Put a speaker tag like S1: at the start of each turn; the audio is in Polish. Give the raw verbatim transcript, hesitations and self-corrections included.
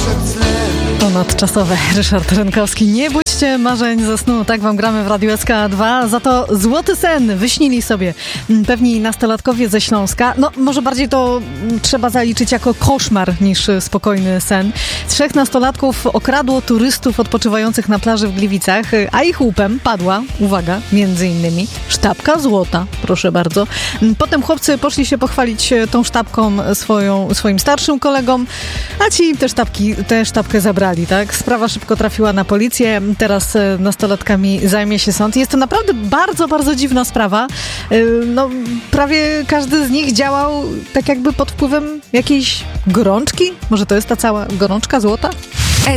S1: przed snem.
S2: Ponadczasowe. Ryszard Rynkowski. Nie budźcie marzeń ze snu. Tak wam gramy w Radiu S K dwa. Za to złoty sen wyśnili sobie pewni nastolatkowie ze Śląska. No, może bardziej to trzeba zaliczyć jako koszmar niż spokojny sen. Trzech nastolatków okradło turystów odpoczywających na plaży w Gliwicach, a ich łupem padła, uwaga, między innymi sztabka złota. Proszę bardzo. Potem chłopcy poszli się pochwalić tą sztabką swoją, swoim starszym kolegom, a ci te sztabki, tę sztabkę zabrali, tak? Sprawa szybko trafiła na policję. Teraz nastolatkami zajmie się sąd. Jest to naprawdę bardzo, bardzo dziwna sprawa. No, prawie każdy z nich działał tak jakby pod wpływem jakiejś gorączki. Może to jest ta cała gorączka złota?